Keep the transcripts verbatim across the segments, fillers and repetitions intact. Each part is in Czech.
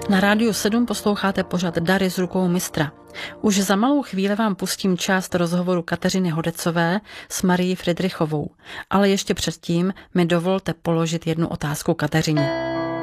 Na Rádiu sedm posloucháte pořad Dary z rukou mistra. Už za malou chvíli vám pustím část rozhovoru Kateřiny Hodecové s Marií Fridrichovou, ale ještě předtím mi dovolte položit jednu otázku Kateřině.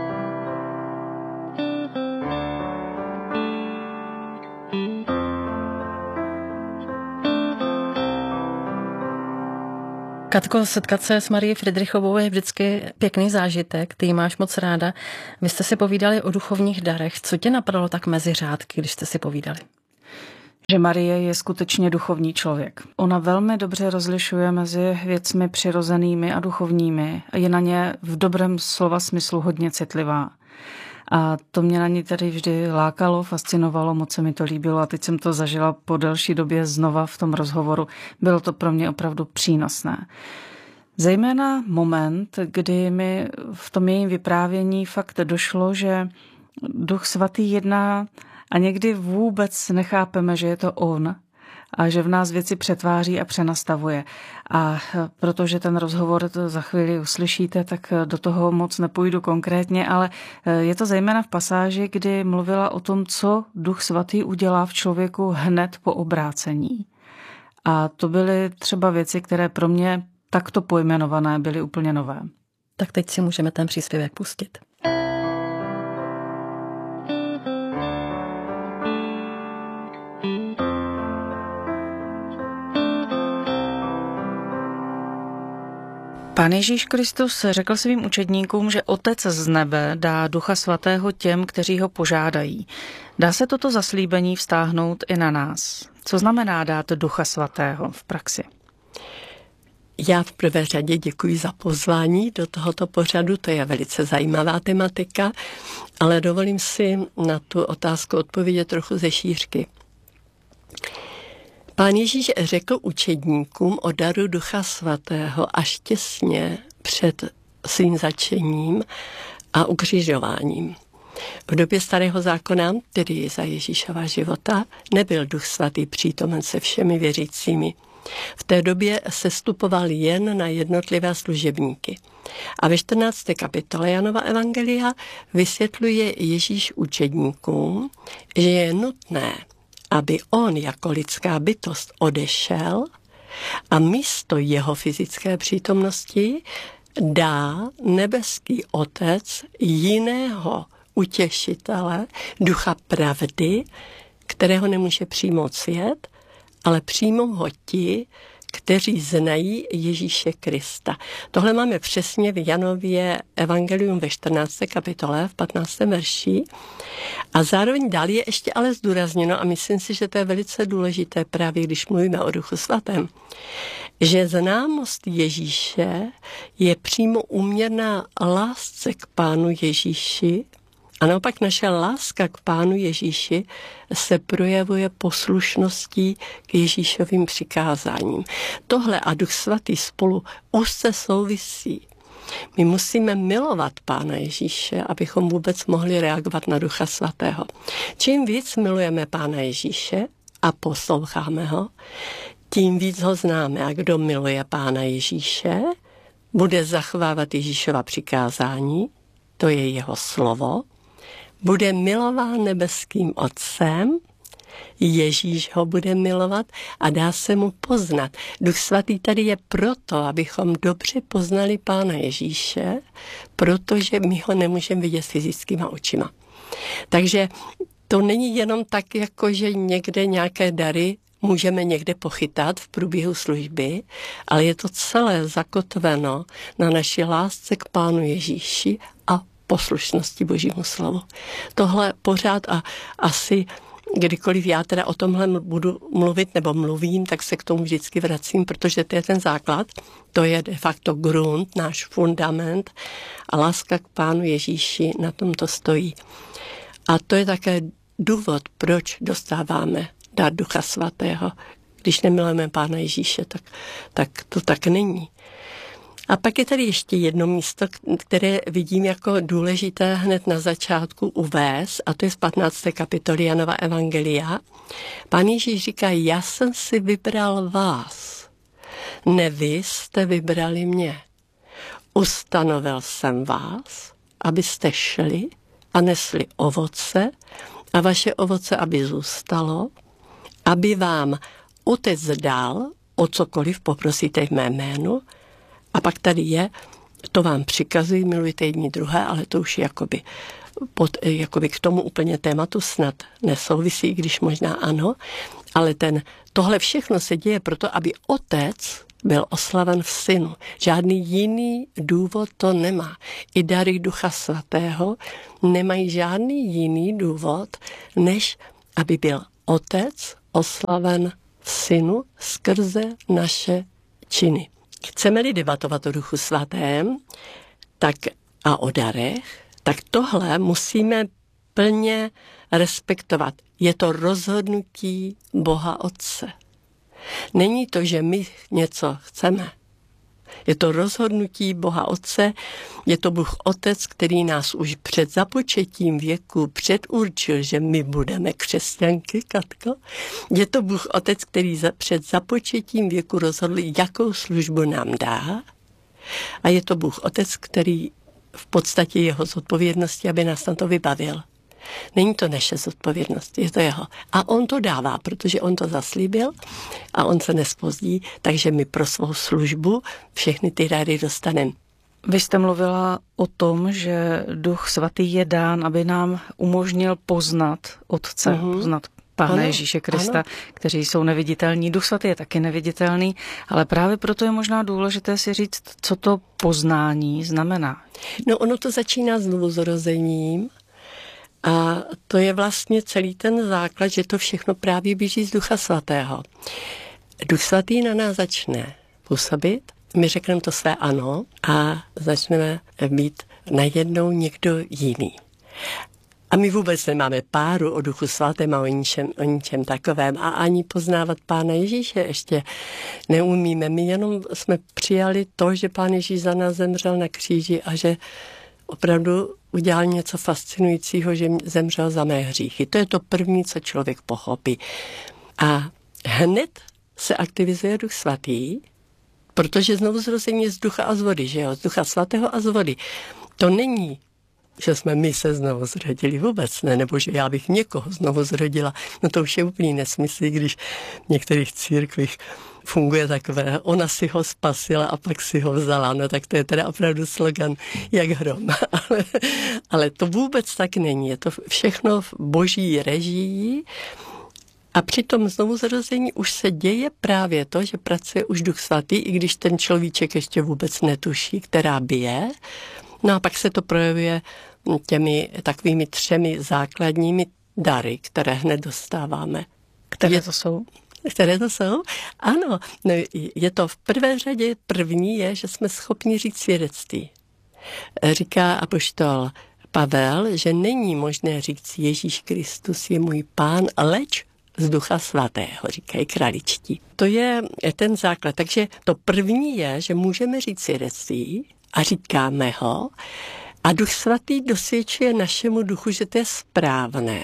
Katko, setkat se s Marií Fridrichovou je vždycky pěkný zážitek, ty ji máš moc ráda. Vy jste si povídali o duchovních darech. Co tě napadlo tak mezi řádky, když jste si povídali? Že Marie je skutečně duchovní člověk. Ona velmi dobře rozlišuje mezi věcmi přirozenými a duchovními. Je na ně v dobrém slova smyslu hodně citlivá. A to mě na ní tady vždy lákalo, fascinovalo, moc se mi to líbilo a teď jsem to zažila po delší době znova v tom rozhovoru. Bylo to pro mě opravdu přínosné. Zejména moment, kdy mi v tom jejím vyprávění fakt došlo, že Duch Svatý jedná a někdy vůbec nechápeme, že je to on a že v nás věci přetváří a přenastavuje. A protože ten rozhovor to za chvíli uslyšíte, tak do toho moc nepůjdu konkrétně, ale je to zejména v pasáži, kdy mluvila o tom, co Duch Svatý udělá v člověku hned po obrácení. A to byly třeba věci, které pro mě takto pojmenované byly úplně nové. Tak teď si můžeme ten příspěvek pustit. Pán Ježíš Kristus řekl svým učedníkům, že Otec z nebe dá Ducha Svatého těm, kteří ho požádají. Dá se toto zaslíbení vztáhnout i na nás? Co znamená dát Ducha Svatého v praxi? Já v prvé řadě děkuji za pozvání do tohoto pořadu, to je velice zajímavá tematika, ale dovolím si na tu otázku odpovědět trochu ze šířky. Pán Ježíš řekl učedníkům o daru Ducha Svatého až těsně před svým zatčením a ukřižováním. V době Starého zákona, tedy za Ježíšova života, nebyl Duch Svatý přítomen se všemi věřícími. V té době sestupoval jen na jednotlivé služebníky. A ve čtrnácté kapitole Janova evangelia vysvětluje Ježíš učedníkům, že je nutné, aby on jako lidská bytost odešel a místo jeho fyzické přítomnosti dá nebeský Otec jiného utěšitele, Ducha pravdy, kterého nemůže přijmout svět, ale přijmou ho ti, kteří znají Ježíše Krista. Tohle máme přesně v Janově evangelium ve čtrnácté kapitole, v patnáctém verši. A zároveň dál je ještě ale zdůrazněno, a myslím si, že to je velice důležité právě, když mluvíme o Duchu Svatém, že známost Ježíše je přímo úměrná lásce k Pánu Ježíši, a naopak naše láska k Pánu Ježíši se projevuje poslušností k Ježíšovým přikázáním. Tohle a Duch Svatý spolu úzce souvisí. My musíme milovat Pána Ježíše, abychom vůbec mohli reagovat na Ducha Svatého. Čím víc milujeme Pána Ježíše a posloucháme ho, tím víc ho známe. A kdo miluje Pána Ježíše, bude zachovávat Ježíšova přikázání, to je jeho slovo, bude milován nebeským Otcem, Ježíš ho bude milovat a dá se mu poznat. Duch Svatý tady je proto, abychom dobře poznali Pána Ježíše, protože my ho nemůžeme vidět fyzickýma očima. Takže to není jenom tak, jako že někde nějaké dary můžeme někde pochytat v průběhu služby, ale je to celé zakotveno na naší lásce k Pánu Ježíši a poslušnosti Božímu slovu. Tohle pořád a asi kdykoliv já teda o tomhle budu mluvit nebo mluvím, tak se k tomu vždycky vracím, protože to je ten základ, to je de facto grunt, náš fundament a láska k Pánu Ježíši na tom to stojí. A to je také důvod, proč dostáváme dar Ducha Svatého. Když nemilujeme Pána Ježíše, tak, tak to tak není. A pak je tady ještě jedno místo, které vidím jako důležité hned na začátku uvést, a to je z patnácté kapitoly Janova evangelia. Pán Ježíš říká, já jsem si vybral vás, ne vy jste vybrali mě. Ustanovil jsem vás, abyste šli a nesli ovoce a vaše ovoce, aby zůstalo, aby vám Otec dal, o cokoliv poprosíte v mé jménu. A pak tady je, to vám přikazují, milujte jedni druhé, ale to už je jakoby, pod, jakoby k tomu úplně tématu snad nesouvisí, když možná ano, ale ten, tohle všechno se děje proto, aby Otec byl oslaven v Synu. Žádný jiný důvod to nemá. I dary Ducha Svatého nemají žádný jiný důvod, než aby byl Otec oslaven v Synu skrze naše činy. Chceme-li debatovat o Duchu Svatém tak a o darech, tak tohle musíme plně respektovat. Je to rozhodnutí Boha Otce. Není to, že my něco chceme. Je to rozhodnutí Boha Otce, je to Bůh Otec, který nás už před započetím věku předurčil, že my budeme křesťanky, Katko. Je to Bůh Otec, který za, před započetím věku rozhodl, jakou službu nám dá. A je to Bůh Otec, který v podstatě jeho zodpovědnosti, aby nás na to vybavil. Není to naše zodpovědnost, je to jeho. A on to dává, protože on to zaslíbil a on se nespozdí, takže my pro svou službu všechny ty dary dostaneme. Vy jste mluvila o tom, že Duch Svatý je dán, aby nám umožnil poznat Otce, mm-hmm. poznat Pána ano, Ježíše Krista, ano. kteří jsou neviditelní. Duch Svatý je taky neviditelný, ale právě proto je možná důležité si říct, co to poznání znamená. No ono to začíná znovuzrozením. A to je vlastně celý ten základ, že to všechno právě běží z Ducha Svatého. Duch Svatý na nás začne působit, my řekneme to své ano a začneme být najednou někdo jiný. A my vůbec nemáme páru o Duchu Svatém a o ničem, o ničem takovém a ani poznávat Pána Ježíše ještě neumíme. My jenom jsme přijali to, že Pán Ježíš za nás zemřel na kříži a že opravdu udělal něco fascinujícího, že zemřel za mé hříchy. To je to první, co člověk pochopí. A hned se aktivizuje Duch Svatý, protože znovu zrození je z ducha a z vody, že jo? Z Ducha Svatého a z vody. To není, že jsme my se znovu zrodili, vůbec ne, nebo že já bych někoho znovu zrodila. No to už je úplný nesmysl, když v některých církvích funguje takové, ona si ho spasila a pak si ho vzala, no tak to je teda opravdu slogan jak hrom. ale, ale to vůbec tak není, je to všechno v boží režii a při tom znovuzrození už se děje právě to, že pracuje už Duch Svatý, i když ten človíček ještě vůbec netuší, která bije. No a pak se to projevuje těmi takovými třemi základními dary, které hned dostáváme. Které to jsou? Které to jsou? Ano, no, je to v prvé řadě, první je, že jsme schopni říct svědectví. Říká apoštol Pavel, že není možné říct Ježíš Kristus je můj Pán, leč z Ducha Svatého, říkají kraličtí. To je ten základ. Takže to první je, že můžeme říct svědectví a říkáme ho a Duch Svatý dosvědčuje našemu duchu, že to je správné.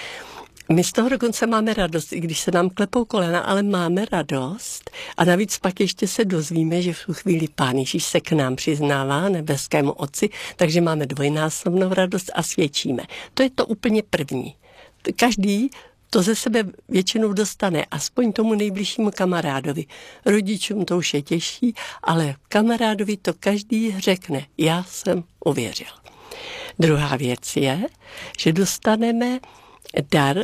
My z toho dokonce máme radost, i když se nám klepou kolena, ale máme radost. A navíc pak ještě se dozvíme, že v tu chvíli Pán Ježíš se k nám přiznává, nebeskému Otci, takže máme dvojnásobnou radost a svědčíme. To je to úplně první. Každý to ze sebe většinou dostane, aspoň tomu nejbližšímu kamarádovi. Rodičům to už je těžší, ale kamarádovi to každý řekne, já jsem uvěřil. Druhá věc je, že dostaneme dar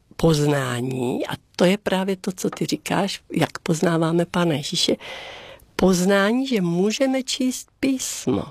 poznání, a to je právě to, co ty říkáš, jak poznáváme Pána Ježíše, poznání, že můžeme číst písmo.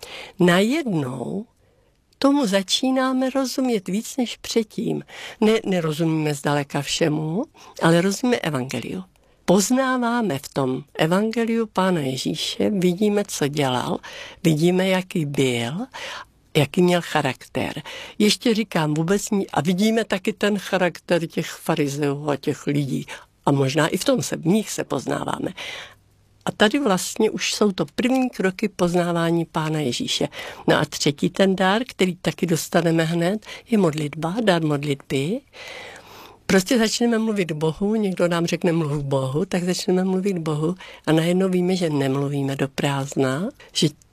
Najednou tomu začínáme rozumět víc než předtím. Ne, nerozumíme zdaleka všemu, ale rozumíme evangeliu. Poznáváme v tom evangeliu Pána Ježíše, vidíme, co dělal, vidíme, jaký byl, jaký měl charakter. Ještě říkám vůbec ní, a vidíme taky ten charakter těch farizeů a těch lidí. A možná i v tom se, v nich se poznáváme. A tady vlastně už jsou to první kroky poznávání Pána Ježíše. No a třetí ten dar, který taky dostaneme hned, je modlitba, dar modlitby. Prostě začneme mluvit Bohu, někdo nám řekne mluv Bohu, tak začneme mluvit Bohu a najednou víme, že nemluvíme do prázdna, že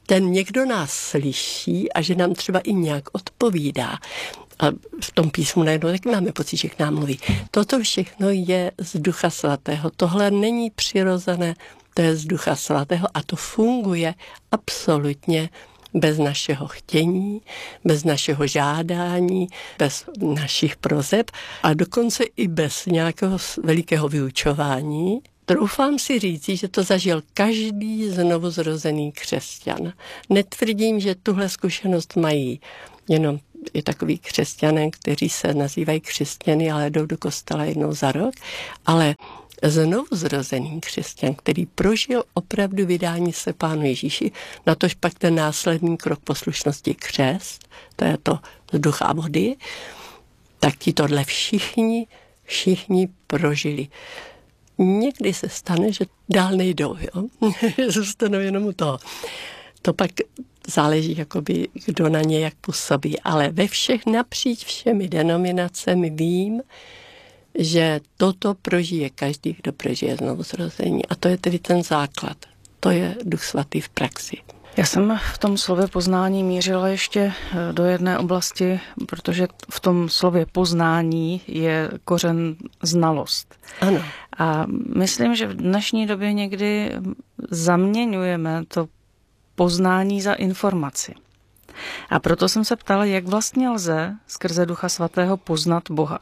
ten někdo nás slyší a že nám třeba i nějak odpovídá. A v tom písmu najednou taky máme pocit, že k nám mluví. Toto všechno je z Ducha Svatého. Tohle není přirozené, to je z Ducha Svatého a to funguje absolutně bez našeho chtění, bez našeho žádání, bez našich prozeb a dokonce i bez nějakého velikého vyučování. Troufám si říci, že to zažil každý znovuzrozený křesťan. Netvrdím, že tuhle zkušenost mají jenom i takový křesťané, kteří se nazývají křesťany, ale jdou do kostela jednou za rok, ale znovuzrozený křesťan, který prožil opravdu vydání se Pánu Ježíši, natož pak ten následný krok poslušnosti křest, to je to z ducha a vody, tak ti tohle všichni, všichni prožili. Někdy se stane, že dál nejdou, jo? Zůstanou jenom u toho. To pak záleží, jakoby, kdo na ně jak působí, ale ve všech napříč všemi denominacemi vím, že toto prožije každý, kdo prožije znovuzrození. A to je tedy ten základ. To je Duch Svatý v praxi. Já jsem v tom slově poznání mířila ještě do jedné oblasti, protože v tom slově poznání je kořen znalost. Ano. A myslím, že v dnešní době někdy zaměňujeme to poznání za informaci. A proto jsem se ptala, jak vlastně lze skrze Ducha Svatého poznat Boha.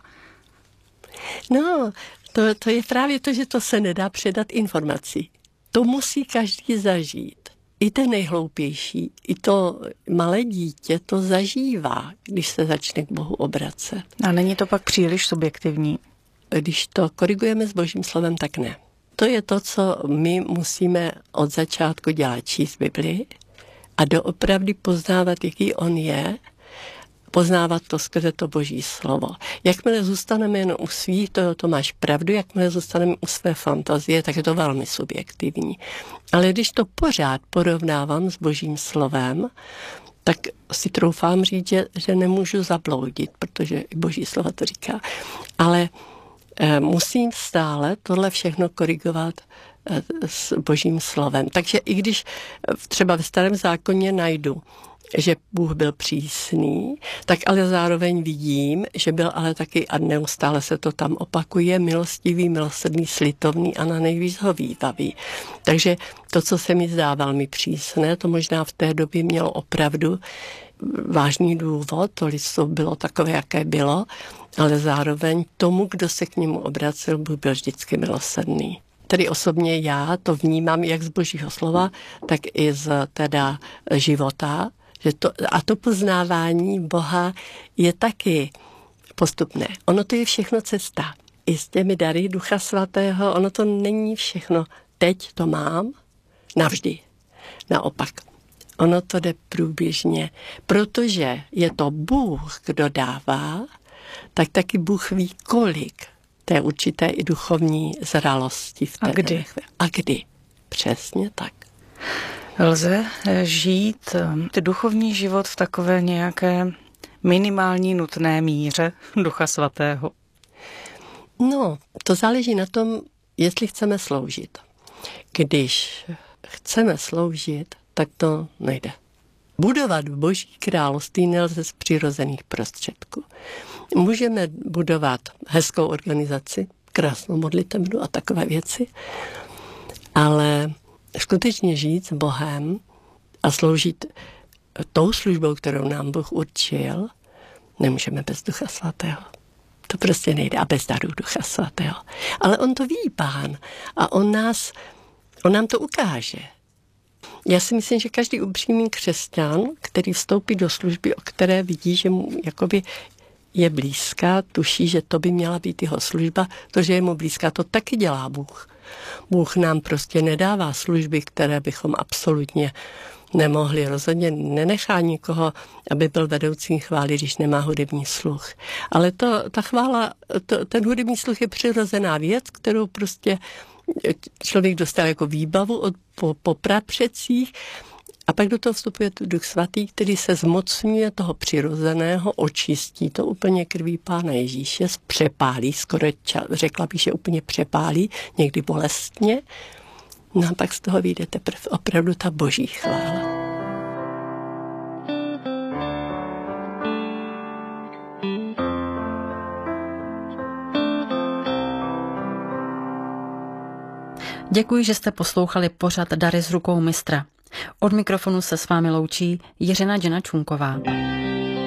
No, to, to je právě to, že to se nedá předat informací. To musí každý zažít. I ten nejhloupější, i to malé dítě to zažívá, když se začne k Bohu obracet. A není to pak příliš subjektivní? Když to korigujeme s Božím slovem, tak ne. To je to, co my musíme od začátku dělat, číst Bibli a doopravdy poznávat, jaký on je, poznávat to skrze to Boží slovo. Jakmile zůstaneme jen u svých, to, to máš pravdu, jakmile zůstaneme u své fantazie, tak je to velmi subjektivní. Ale když to pořád porovnávám s Božím slovem, tak si troufám říct, že, že nemůžu zabloudit, protože i Boží slova to říká. Ale eh, musím stále tohle všechno korigovat eh, s Božím slovem. Takže i když třeba ve Starém zákoně najdu, že Bůh byl přísný, tak ale zároveň vidím, že byl ale taky, a neustále se to tam opakuje, milostivý, milosrdný, slitovný a na nejvíc hovívavý. Takže to, co se mi zdá velmi přísné, to možná v té době mělo opravdu vážný důvod, to lidstvo bylo takové, jaké bylo, ale zároveň tomu, kdo se k němu obracel, Bůh byl vždycky milosrdný. Tedy osobně já to vnímám jak z Božího slova, tak i z teda života, že to, a to poznávání Boha je taky postupné. Ono to je všechno cesta. I s těmi dary Ducha Svatého, ono to není všechno. Teď to mám, navždy. Naopak. Ono to jde průběžně. Protože je to Bůh, kdo dává, tak taky Bůh ví kolik té určité i duchovní zralosti. V té a kdy? A kdy. Přesně tak. Lze žít ty duchovní život v takové nějaké minimální nutné míře Ducha Svatého? No, to záleží na tom, jestli chceme sloužit. Když chceme sloužit, tak to nejde. Budovat Boží království nelze z přirozených prostředků. Můžeme budovat hezkou organizaci, krásnou modlitebnu a takové věci, ale skutečně žít s Bohem a sloužit tou službou, kterou nám Bůh určil, nemůžeme bez Ducha Svatého. To prostě nejde a bez darů Ducha Svatého. Ale on to ví, Pán, a on nás, on nám to ukáže. Já si myslím, že každý upřímný křesťan, který vstoupí do služby, o které vidí, že mu jakoby je blízká, tuší, že to by měla být jeho služba, to, že je mu blízká, to taky dělá Bůh. Bůh nám prostě nedává služby, které bychom absolutně nemohli. Rozhodně nenechá nikoho, aby byl vedoucím chvály, když nemá hudební sluch. Ale to, ta chvála, to, ten hudební sluch je přirozená věc, kterou prostě člověk dostal jako výbavu od, po, po prapředcích. A pak do toho vstupuje Duch Svatý, který se zmocňuje toho přirozeného, očistí to úplně krví Pána Ježíše, přepálí, skoro řekla bych, že úplně přepálí, někdy bolestně. No a pak z toho vyjde teprve opravdu ta Boží chvála. Děkuji, že jste poslouchali pořad Dary z rukou mistra. Od mikrofonu se s vámi loučí Jiřina Děna Čunková.